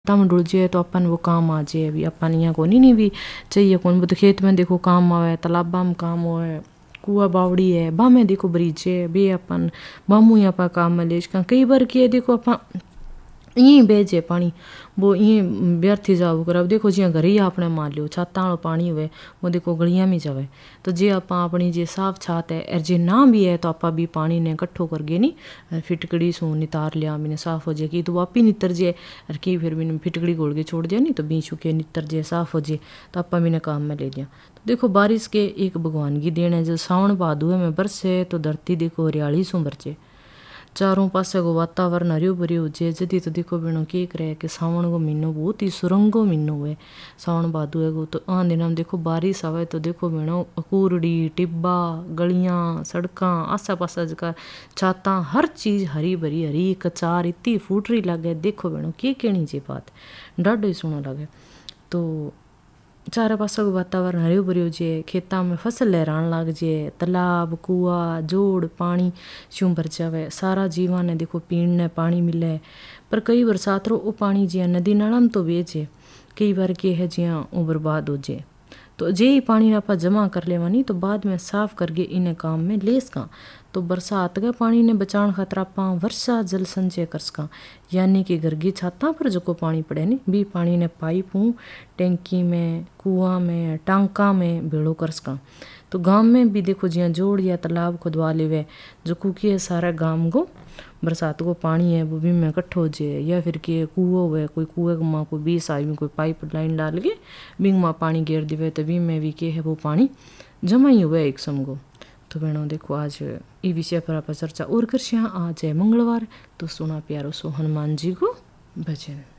तम डुल जाए तो अपन वो काम आ जाए। अभी अपन यहाँ को नहीं भी चाहिए कौन, वो तो खेत में देखो काम आवे, तालाबा में काम होए, कुआ बावड़ी है बा में देखो ब्रिज है बे अपन बामू यहाँ पर काम में ले कई बार किए देखो अपन यहीं बेचे पानी वो यहीं व्यर्थ ही जाओ कर। अब देखो जियाँ घर ही आपने मान लियो छाता वाला पानी हुए वो देखो गलियां में जावे, तो जे आप अपनी जे साफ छात है और जे ना भी है तो आप भी पानी ने इकट्ठो कर गए नहीं फिटकड़ी सू नितार लिया मैंने साफ हो जाए कि तो वापी नितर जाए और की फिर मैंने फिटकड़ी गोल के छोड़ दिया नहीं तो बीच के नितर जाए साफ हो जाए तो आप मैंने काम में ले लिया। तो देखो बारिश के एक भगवान की देन है, जो सावन भादुए में बरसे तो धरती देखो हरियाली सू बरचे, चारों पासे को वातावरण हरियो भरियो हो जाए। जदी तो देखो बिनो के करे कि सावन को महीनो बहुत ही सुरंगो महीनो हुए सावन भादुए को। तो आन दिन देखो बारिश आवे तो देखो बिनो कूरड़ी टिब्बा गलियां सड़कां आसा पासा जगह छाता हर चीज हरी भरी हरी कचार इतनी फूटरी लगे देखो बिनो के कहनी जी बात डाढो ही सोना लगे। तो चारे पासा को वातावरण हरियो भरियो जे, खेता में फसल लहरान लाग जे, तालाब कुआ जोड़ पानी शू भर जावे, सारा जीवन ने देखो पीण ने पानी मिले। पर कई बरसात रो वो पानी जिया नदी नाला में तो बेचे कई बार के है जिया वो बर्बाद हो जे। तो जे ही पानी आप जमा कर लेवा नहीं तो बाद में साफ करके इन्हें काम में ले सका। तो बरसात के पानी ने बचाण खातर आप वर्षा जल संचय कर सका, यानी कि घर की छाता पर जो पानी पड़े नहीं भी पानी ने पाइप हूँ टैंकी में कुआं में टांका में भेड़ो कर सका। तो गांव में भी देखो जिया जोड़ या तालाब खुदवा लेवे जो कुकी है सारा गांव को बरसात को पानी है वो भी में इकट्ठो हो जाए, या फिर के कुओं हुए कोई कुएं में कोई 20 आई में कोई पाइप लाइन डाल के बिंग में पानी घेर दिवे तो भी में भी के है वो पानी जमा ही हुआ एक समगो। तो बहनों देखो आज ये विषय पर आप चर्चा और कर आज है मंगलवार तो सुना प्यारो सो हनुमान जी को भजन।